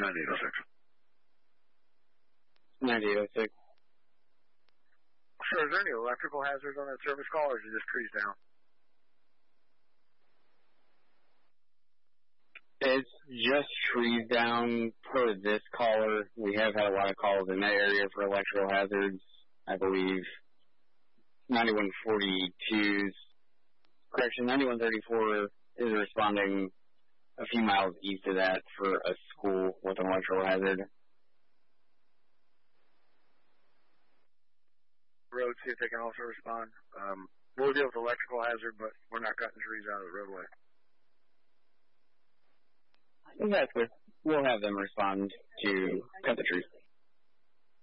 9806. Sure, is there any electrical hazards on that service call, or is it just trees down? It's just trees down per this caller. We have had a lot of calls in that area for electrical hazards. I believe 9134 is responding a few miles east of that for a school with an electrical hazard. Road, see if they can also respond. We'll deal with electrical hazard, but we're not cutting trees out of the roadway. Exactly. We'll have them respond to cut the trees.